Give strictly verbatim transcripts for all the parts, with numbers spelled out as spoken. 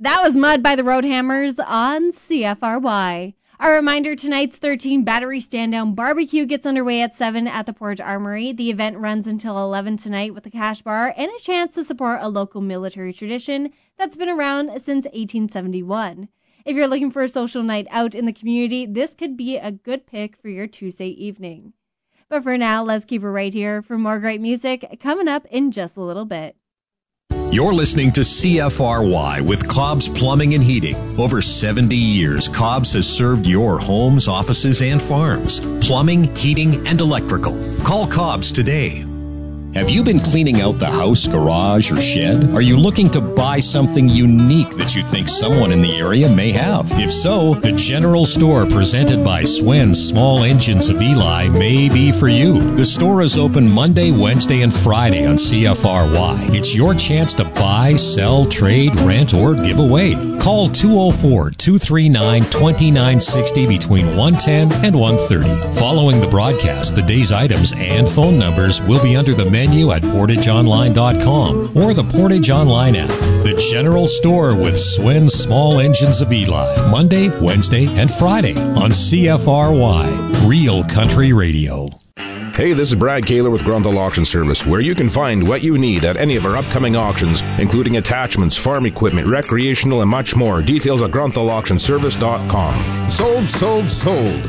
That was Mud by the Roadhammers on C F R Y. A reminder, tonight's thirteen Battery Stand-Down Barbecue gets underway at seven at the Portage Armory. The event runs until eleven tonight with a cash bar and a chance to support a local military tradition that's been around since eighteen seventy-one. If you're looking for a social night out in the community, this could be a good pick for your Tuesday evening. But for now, let's keep it right here for more great music coming up in just a little bit. You're listening to C F R Y with Cobb's Plumbing and Heating. Over seventy years, Cobb's has served your homes, offices, and farms. Plumbing, heating, and electrical. Call Cobb's today. Have you been cleaning out the house, garage, or shed? Are you looking to buy something unique that you think someone in the area may have? If so, the General Store presented by Swen's Small Engines of Eli may be for you. The store is open Monday, Wednesday, and Friday on C F R Y. It's your chance to buy, sell, trade, rent, or give away. Call two oh four, two three nine, two nine six oh between one ten and one thirty. Following the broadcast, the day's items and phone numbers will be under the menu menu at portage online dot com or the Portage Online app. The General Store with Swen's Small Engines of Eli. Monday, Wednesday, and Friday on C F R Y. Real Country Radio. Hey, this is Brad Kaler with Grunthal Auction Service, where you can find what you need at any of our upcoming auctions, including attachments, farm equipment, recreational, and much more. Details at grunthal auction service dot com. Sold, sold, sold.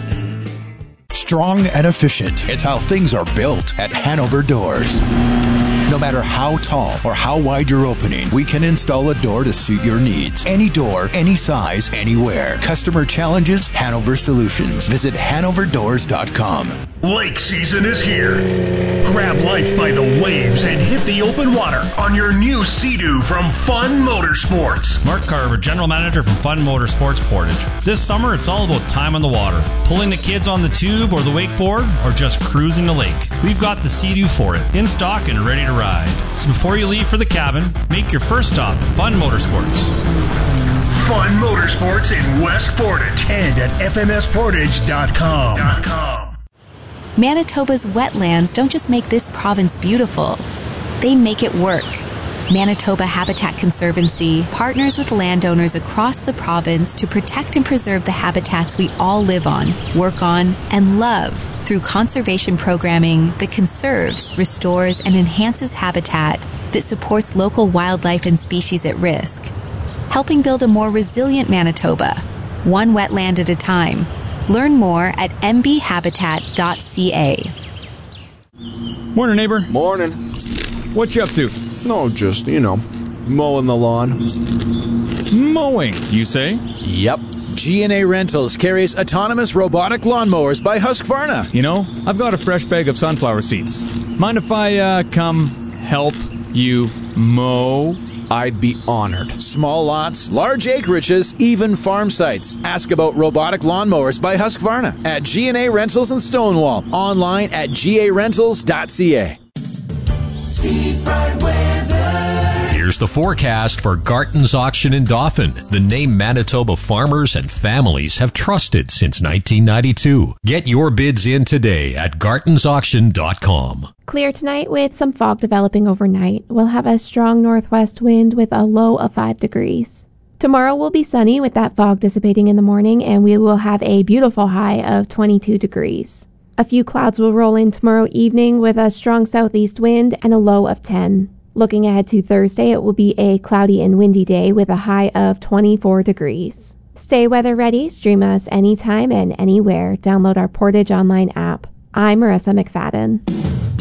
Strong and efficient. It's how things are built at Hanover Doors. No matter how tall or how wide your opening, we can install a door to suit your needs. Any door, any size, anywhere. Customer challenges, Hanover Solutions. Visit hanover doors dot com. Lake season is here. Grab life by the waves and hit the open water on your new Sea-Doo from Fun Motorsports. Mark Carver, General Manager from Fun Motorsports Portage. This summer, it's all about time on the water. Pulling the kids on the tube or the wakeboard, or just cruising the lake. We've got the Sea-Doo for it, in stock and ready to ride. So before you leave for the cabin, make your first stop at Fun Motorsports. Fun Motorsports in West Portage and at f m s portage dot com. Manitoba's wetlands don't just make this province beautiful, they make it work. Manitoba Habitat Conservancy partners with landowners across the province to protect and preserve the habitats we all live on, work on, and love through conservation programming that conserves, restores, and enhances habitat that supports local wildlife and species at risk, helping build a more resilient Manitoba, one wetland at a time. Learn more at m b habitat dot c a. Morning, neighbor. Morning. What you up to? No, just, you know, mowing the lawn. Mowing, you say? Yep. G and A Rentals carries autonomous robotic lawnmowers by Husqvarna. You know, I've got a fresh bag of sunflower seeds. Mind if I uh, come help you mow? I'd be honored. Small lots, large acreages, even farm sites. Ask about robotic lawnmowers by Husqvarna at G and A Rentals in Stonewall. Online at g a rentals dot c a. Here's the forecast for Garton's Auction in Dauphin, the name Manitoba farmers and families have trusted since nineteen ninety-two. Get your bids in today at gartons auction dot com. Clear tonight with some fog developing overnight. We'll have a strong northwest wind with a low of five degrees. Tomorrow will be sunny with that fog dissipating in the morning, and we will have a beautiful high of twenty-two degrees. A few clouds will roll in tomorrow evening with a strong southeast wind and a low of ten. Looking ahead to Thursday, it will be a cloudy and windy day with a high of twenty-four degrees. Stay weather ready. Stream us anytime and anywhere. Download our Portage Online app. I'm Marissa McFadden.